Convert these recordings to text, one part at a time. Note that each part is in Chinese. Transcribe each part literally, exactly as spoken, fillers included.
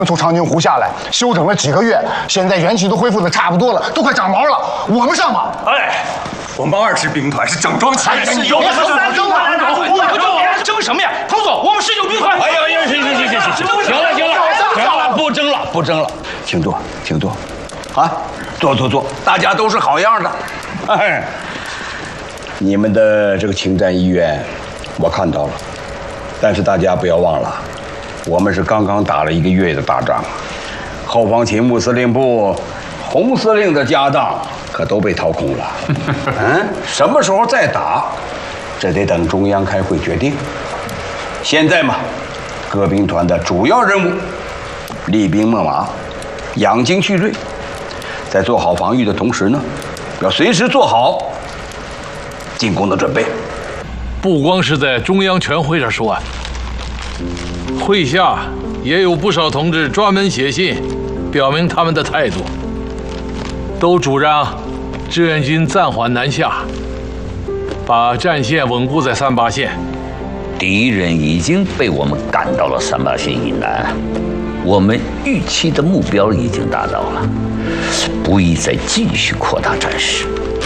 从长津湖下来，休整了几个月，现在元气都恢复的差不多了，都快长毛了。我们上吧。 哎，我们二支兵团是整装齐备， 是有的是三征团。 争什么呀，彭总，我们是有兵团。 哎呀呀，行行行行行，行了行了行了，不争了不争了，请坐请坐，啊，坐坐坐，大家都是好样的。哎，你们的这个请战意愿，我看到了，但是大家不要忘了。我们是刚刚打了一个月的大仗，后方勤务司令部洪司令的家当可都被掏空了。嗯，什么时候再打，这得等中央开会决定。现在嘛，各兵团的主要任务，厉兵秣马，养精蓄锐，在做好防御的同时呢，要随时做好进攻的准备。 不光是在中央全会上说啊。会下也有不少同志专门写信，表明他们的态度，都主张志愿军暂缓南下，把战线稳固在三八线。 敌人已经被我们赶到了三八线以南，我们预期的目标已经达到了，不宜再继续扩大战事。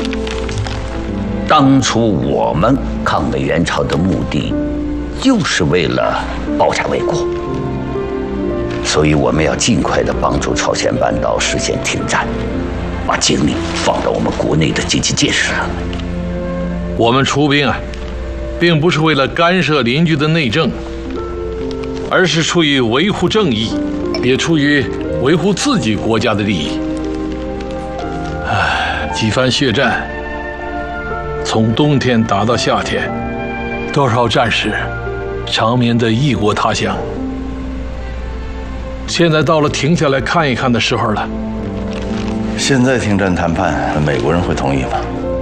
当初我们抗美援朝的目的，就是为了保家卫国，所以我们要尽快地帮助朝鲜半岛实现停战，把精力放到我们国内的经济建设上。 我们出兵啊，并不是为了干涉邻居的内政，而是出于维护正义，也出于维护自己国家的利益。唉，几番血战，从冬天打到夏天，多少战士长眠在异国他乡。现在到了停下来看一看的时候了。 现在停战谈判，美国人会同意吗？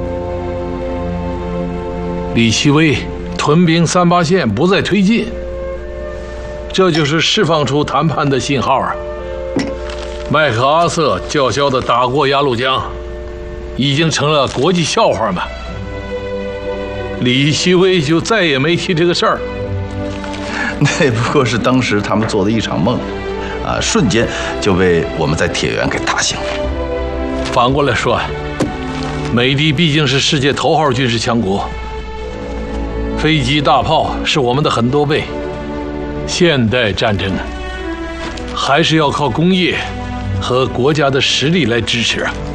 李希微屯兵三八线不再推进，这就是释放出谈判的信号啊！麦克阿瑟叫嚣的打过鸭绿江，已经成了国际笑话嘛。李希微就再也没提这个事儿。 那不过是当时他们做的一场梦，啊，瞬间就被我们在铁原给打醒了。 反过来说，美帝毕竟是世界头号军事强国，飞机大炮是我们的很多倍。现代战争还是要靠工业和国家的实力来支持啊。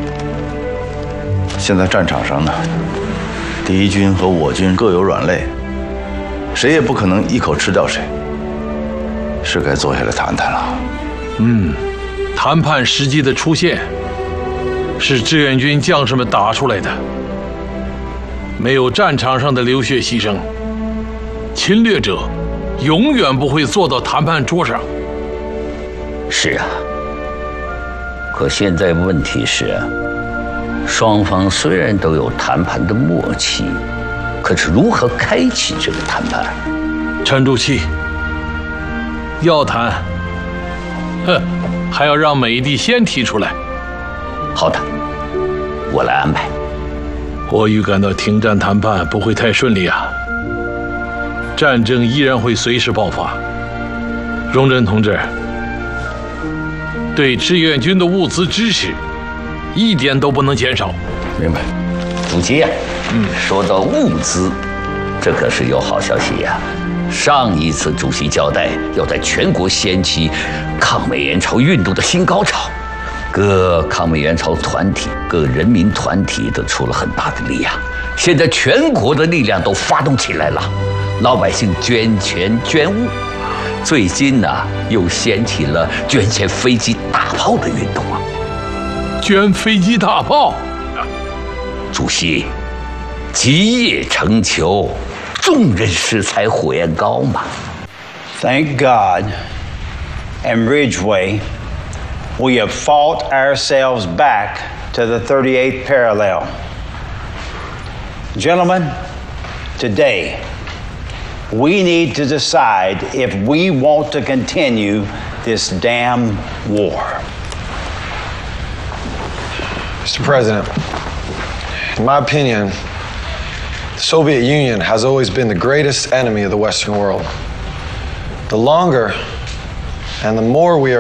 现在战场上呢，敌军和我军各有软肋，谁也不可能一口吃掉谁，是该坐下来谈谈了。 嗯，谈判时机的出现，是志愿军将士们打出来的。没有战场上的流血牺牲，侵略者永远不会坐到谈判桌上。 是啊，可现在问题是，双方虽然都有谈判的默契，可是如何开启这个谈判？ 沉住气，要谈，哼，还要让美帝先提出来。 好的，我来安排。 我预感到停战谈判不会太顺利啊，战争依然会随时爆发。荣臻同志，对志愿军的物资支持一点都不能减少。 明白。 主席呀、啊，嗯，说到物资，这可是有好消息呀、啊。上一次主席交代要在全国掀起抗美援朝运动的新高潮，各抗美援朝团体、各人民团体都出了很大的力量。现在全国的力量都发动起来了，老百姓捐钱捐物。最近呢、啊，又掀起了捐献飞机大炮的运动啊！ 捐飞机大炮， 主席，基业成裘，众人拾柴火焰高嘛。 Thank God, in Ridgeway, we have fought ourselves back to the thirty-eighth parallel. Gentlemen, today, we need to decide if we want to continue this damn war. Mister President, in my opinion, the Soviet Union has always been the greatest enemy of the Western world. The longer And the more we are